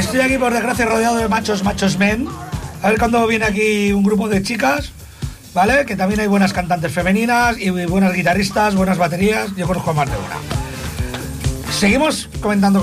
Estoy aquí, por desgracia, rodeado de machos men. A ver cuando viene aquí un grupo de chicas, ¿vale? Que también hay buenas cantantes femeninas y buenas guitarristas, buenas baterías. Yo conozco más de una. Seguimos comentando